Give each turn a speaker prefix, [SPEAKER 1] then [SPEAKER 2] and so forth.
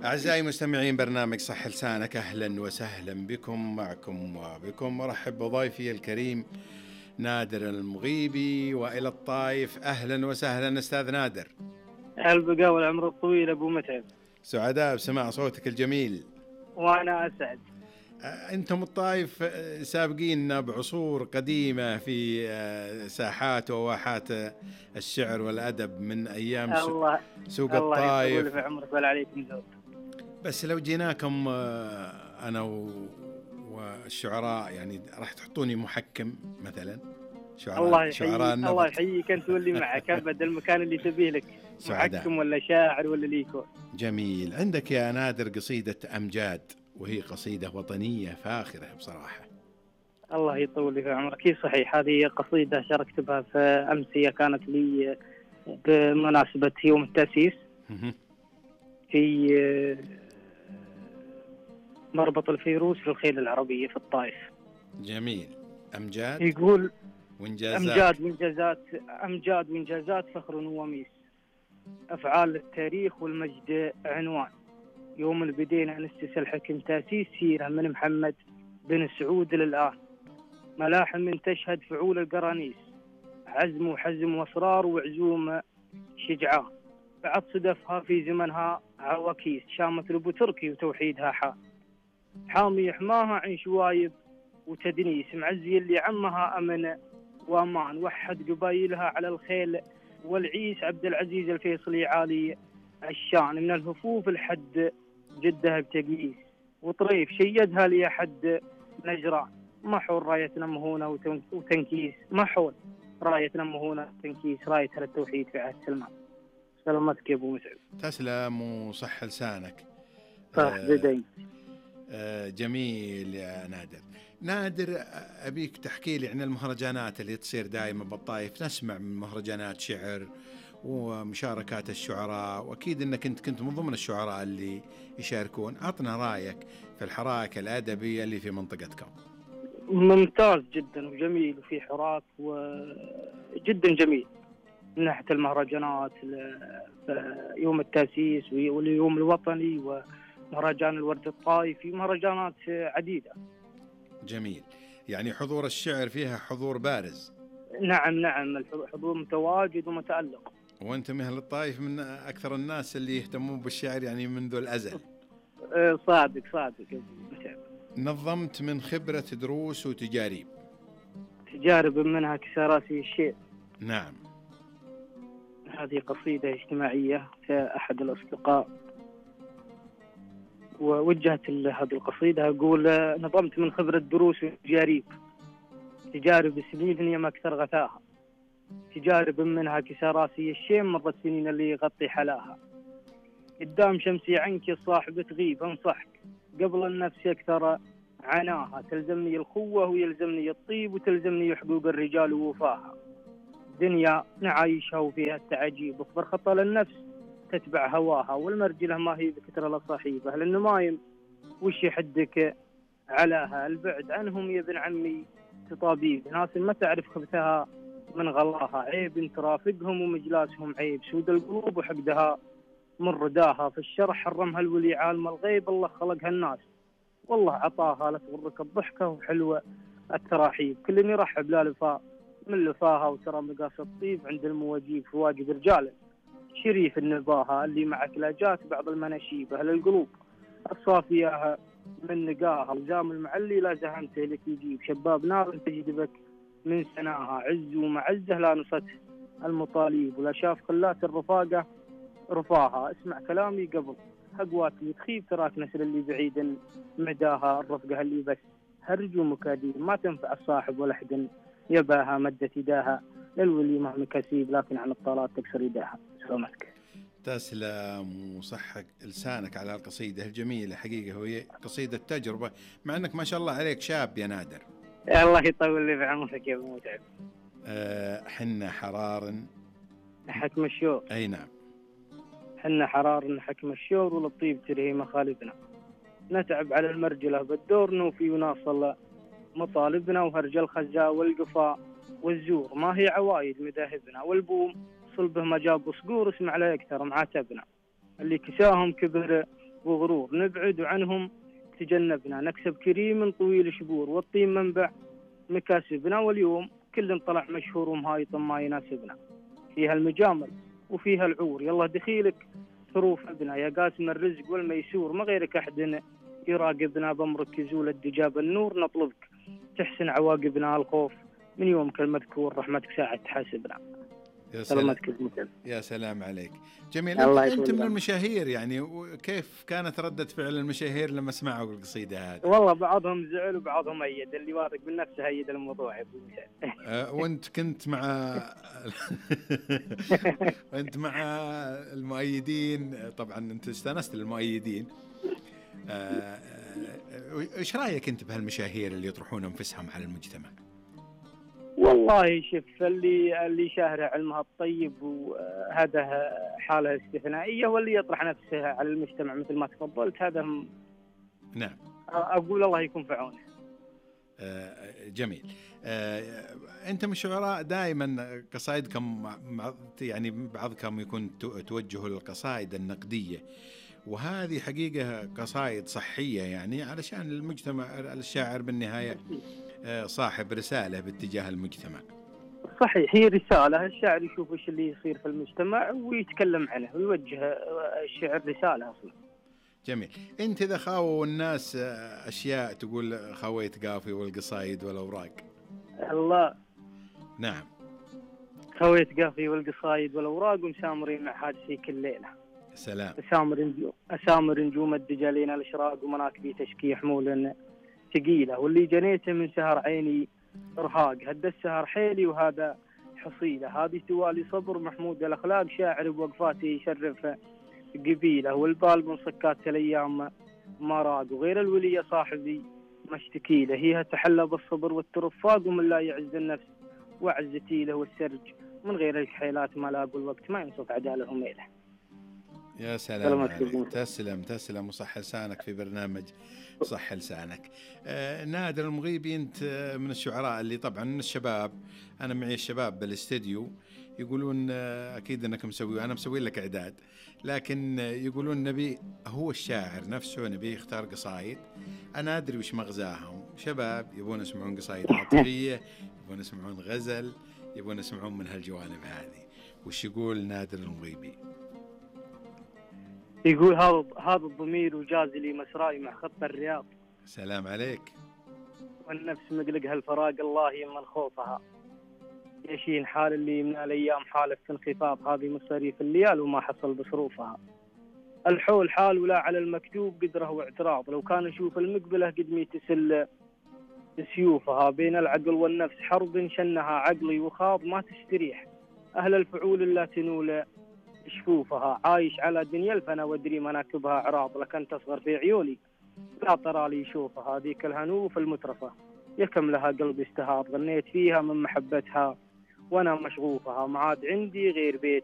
[SPEAKER 1] أعزائي مستمعين برنامج صح لسانك، أهلا وسهلا بكم. معكم وبكم أرحب بضيفي الكريم نادر المغيبي، وإلى الطايف أهلا وسهلا أستاذ نادر.
[SPEAKER 2] البقاء والعمر الطويل أبو متعب.
[SPEAKER 1] سعداء بسماع صوتك الجميل.
[SPEAKER 2] وأنا أسعد.
[SPEAKER 1] أنتم الطايف سابقيننا بعصور قديمة في ساحات وواحات الشعر والأدب من أيام سوق الطايف.
[SPEAKER 2] الله يطول في عمرك ولا عليكم زود.
[SPEAKER 1] بس لو جيناكم أنا والشعراء، يعني راح تحطوني محكم مثلا،
[SPEAKER 2] شعراء النبض. الله يحييك أنت واللي معك أبد المكان اللي تبيه لك، محكم ولا شاعر ولا ليكو.
[SPEAKER 1] جميل. عندك يا نادر قصيدة أمجاد، وهي قصيدة وطنية فاخرة بصراحة.
[SPEAKER 2] الله يطول في عمرك. صحيح، هذه قصيدة شاركت بها في أمسية، كانت لي بمناسبة يوم التأسيس في مربط الفيروز في الخيل العربية في الطائف.
[SPEAKER 1] جميل. أمجاد
[SPEAKER 2] يقول
[SPEAKER 1] وإنجازات.
[SPEAKER 2] أمجاد وإنجازات فخر وميس، أفعال التاريخ والمجد عنوان، يوم البدينا نسس الحكم تأسيس سيرة من محمد بن سعود للآن، ملاحم من تشهد فعول القرانيس، عزم وحزم وإصرار وعزوم شجعان، بعد صدفها في زمنها عواكيس، شامت الأبو تركي وتوحيدها حامي حماها عن شوايب وتدنيس، معزي اللي عمها أمن وأمان، وحد قبايلها على الخيل والعيس، عبد العزيز الفيصلي عالي الشان، من الهفوف الحد جدها بتقييس، وطريف شيدها لي حد نجران، محول رايتنا مهونة وتنكيس، محول رايتنا مهونة وتنكيس، رايتها للتوحيد في عهد سلمان. سلامتك يا أبو مسعود.
[SPEAKER 1] تسلم وصح لسانك.
[SPEAKER 2] صح بدين.
[SPEAKER 1] جميل يا نادر. أبيك تحكي لي عن المهرجانات اللي تصير دائما بالطايف. نسمع من مهرجانات شعر ومشاركات الشعراء، وأكيد أنك كنت من ضمن الشعراء اللي يشاركون. عطنا رأيك في الحراك الأدبية اللي في منطقتكم.
[SPEAKER 2] ممتاز جدا وجميل، وفي حراك وجدا جميل من ناحية المهرجانات، يوم التأسيس واليوم الوطني ومهرجان الورد الطائفي، مهرجانات عديدة.
[SPEAKER 1] جميل. يعني حضور الشعر فيها حضور بارز.
[SPEAKER 2] نعم الحضور متواجد ومتألق.
[SPEAKER 1] وأنت أهل الطائف من أكثر الناس اللي يهتمون بالشعر يعني منذ الأزل.
[SPEAKER 2] صادق.
[SPEAKER 1] نظمت من خبرة دروس
[SPEAKER 2] تجارب منها كسراسي الشيء.
[SPEAKER 1] نعم.
[SPEAKER 2] هذه قصيدة اجتماعية في أحد الأصدقاء، ووجهت هذه القصيدة أقول: نظمت من خبرة دروس تجارب سنين هي ما أكثر غثاها، تجارب منها كسراسي الشيم، مرت سنين اللي يغطي حلاها، قدام شمسي عنك الصاحب تغيب، انصحك قبل النفس أكثر عناها، تلزمني الخوة ويلزمني الطيب، وتلزمني حقوق الرجال ووفاها، دنيا نعايشها وفيها التعجيب، اصبر خطى للنفس تتبع هواها، والمرجلة ما هي بكثر الصحيبة، للنمايم وش يحدك علاها، البعد عنهم يا ابن عمي تطابيب، ناس ما تعرف خبثها من غلاها، عيب ترافقهم ومجلاسهم عيب، سود القلوب وحقدها من رداها، في الشرح حرمها الولي عالم الغيب، الله خلقها الناس والله عطاها، لا تغرك الضحكة وحلوة التراحيب، كل يرحب لا لفاء من لفاها، وترى مقاس الطيب عند المواجيب في واجب رجاله، شريف النباهة اللي معك لا جات بعض المناشيب، أهل القلوب الصافية من نقاها، وزام المعلي لا زهمته لك يجيب، شباب نار تجذبك من سناها، عز ومعزه لا نصته المطاليب، ولا شاف خلات الرفاقة رفاها، اسمع كلامي قبل حقواتي تخيب، تراك نسل اللي بعيد مداها، الرفقة اللي بس هرج ومكاديب، ما تنفع الصاحب ولا حد يباها، مدت يداها للولي مهما كسيب، لكن عن الطالات تكسر يداها. سلامتك.
[SPEAKER 1] تسلم وصحك لسانك على القصيدة الجميلة. حقيقة هي قصيدة تجربة، مع أنك ما شاء الله عليك شاب يا نادر.
[SPEAKER 2] الله يطول لي بعمرك يا أبو متعب.
[SPEAKER 1] حنا حرار
[SPEAKER 2] حكم الشور.
[SPEAKER 1] أي نعم.
[SPEAKER 2] حنا حرار حكم الشور، وللطيب ترهي مخالبنا، نتعب على المرجلة بالدور نوفي وناصل مطالبنا، وهرج الخزاء والقفاء والزور ما هي عوايد مذاهبنا، والبوم صلبه ما جاب صقور، اسمع لا يكثر معاتبنا، اللي كساهم كبر وغرور، نبعد عنهم تجنبنا، نكسب كريم طويل شبور، والطين منبع مكاسبنا، واليوم كل طلع مشهور ومهايطم ما يناسبنا، فيها المجامل وفيها العور، يلا دخيلك حروف ابنا يا قاسم الرزق والميسور، ما غيرك أحد يراقبنا، بأمرك يزول الدجاب النور، نطلبك تحسن عواقبنا، الخوف من يومك المذكور، رحمتك ساعة تحاسبنا.
[SPEAKER 1] يا سلام، يا سلام عليك. جميل. انت من المشاهير يعني، وكيف كانت ردة فعل المشاهير لما سمعوا القصيدة هذه؟
[SPEAKER 2] والله بعضهم زعل وبعضهم أيد، اللي واثق من نفسه أيد الموضوع.
[SPEAKER 1] وانت كنت مع وانت مع المؤيدين طبعا، انت استانست للمؤيدين. ايش رايك انت بهالمشاهير اللي يطرحون انفسهم على المجتمع؟
[SPEAKER 2] والله شوف، اللي شاهر علمها الطيب وهذا حالة استثنائية، واللي يطرح نفسه على المجتمع مثل ما تفضلت هذا
[SPEAKER 1] نعم،
[SPEAKER 2] أقول الله يكون في عونه.
[SPEAKER 1] جميل. أنت من الشعراء دائما قصائدكم يعني بعضكم يكون توجهوا للقصائد النقدية، وهذه حقيقة قصائد صحية يعني علشان المجتمع. الشاعر بالنهاية صاحب رسالة باتجاه المجتمع. صحيح،
[SPEAKER 2] هي رسالة، الشاعر يشوف ايش اللي يصير في المجتمع ويتكلم عنه ويوجه الشعر رسالة أصلا.
[SPEAKER 1] جميل. انت اذا خاووا الناس اشياء تقول خويت قافي والقصايد والاوراق؟
[SPEAKER 2] الله،
[SPEAKER 1] نعم،
[SPEAKER 2] خويت قافي والقصايد والاوراق، ومسامرين مع حادثي كل ليله.
[SPEAKER 1] سلام.
[SPEAKER 2] اسامر نجوم الدجالين الاشراق، ومناكبي تشكي حمول ثقيله، واللي جنيته من سهر عيني ارهاق، هدى السهر حيلي وهذا حصيله، هذه توالي صبر محمود الاخلاق، شاعر بوقفاتي يشرف قبيله، والبال من صكات الايام ما راق، وغير الولي صاحبي مشتكي له، هي تحلى بالصبر والترفاق، ومن لا يعز النفس وعزتي له، والسرج من غير الحيلات ما لاقوا الوقت ما ينصف عداله وميله.
[SPEAKER 1] يا سلام عليك. تسلم وصح لسانك في برنامج صح لسانك. نادر المغيبي، انت من الشعراء اللي طبعا من الشباب، انا معي الشباب بالاستديو يقولون اكيد انك مسوي، وانا مسوي لك اعداد، لكن يقولون نبي هو الشاعر نفسه نبي يختار قصايد انا ادري وش مغزاهم. شباب يبون يسمعون قصايد عاطفيه، يبون يسمعون غزل، يبون يسمعون من هالجوانب هذه. وش يقول نادر المغيبي؟
[SPEAKER 2] يقول هذا الضمير وجازي لي مسراي مع خط الرياض.
[SPEAKER 1] سلام عليك.
[SPEAKER 2] والنفس مقلقها الفراق، الله يمن خوفها، يشين حال اللي من الايام حالف في انخفاض، هذه مصاريف الليال وما حصل بصروفها، الحول حال ولا على المكتوب قدره واعتراض، لو كان نشوف المقبله قد ميتسل سيوفها، بين العقل والنفس حرب شنها عقلي وخاض، ما تستريح اهل الفعول لا تنول شفوفها، عايش على دنيا الفنا وادري مناكبها اعراض، لكن تصغر في عيوني لا ترى لي شوفها، ذيك الهنوف المترفه يكم لها قلبي استهار، غنيت فيها من محبتها وانا مشغوفها، ما عاد عندي غير بيت